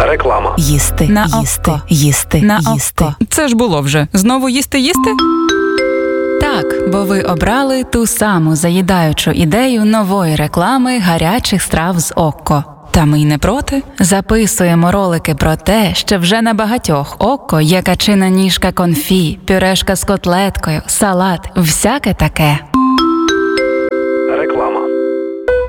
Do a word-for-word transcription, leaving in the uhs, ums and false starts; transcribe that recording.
Реклама. Їсти, На їсти, око. їсти, На їсти. око. Це ж було вже. Знову їсти-їсти? Так, бо ви обрали ту саму заїдаючу ідею нової реклами гарячих страв з Окко. Та ми й не проти. Записуємо ролики про те, що вже на багатьох Окко є качина ніжка конфі, пюрешка з котлеткою, салат, всяке таке.